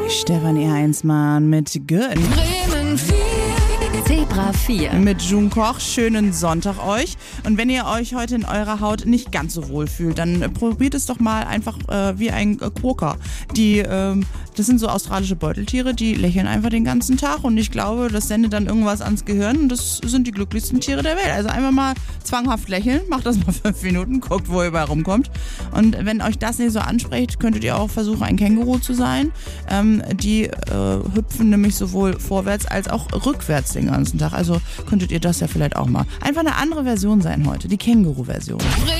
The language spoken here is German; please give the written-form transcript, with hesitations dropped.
Stefanie Heinzmann mit Good. Bremen 4. Zebra 4. Mit June Koch. Schönen Sonntag euch. Und wenn ihr euch heute in eurer Haut nicht ganz so wohl fühlt, dann probiert es doch mal einfach wie ein Quokka. Das sind so australische Beuteltiere, die lächeln einfach den ganzen Tag und ich glaube, das sendet dann irgendwas ans Gehirn und das sind die glücklichsten Tiere der Welt. Also einfach mal zwanghaft lächeln, macht das mal 5 Minuten, guckt, wo ihr überall rumkommt. Und wenn euch das nicht so anspricht, könntet ihr auch versuchen, ein Känguru zu sein. Die hüpfen nämlich sowohl vorwärts als auch rückwärts den ganzen Tag. Also könntet ihr das ja vielleicht auch mal. Einfach eine andere Version sein heute, die Känguru-Version.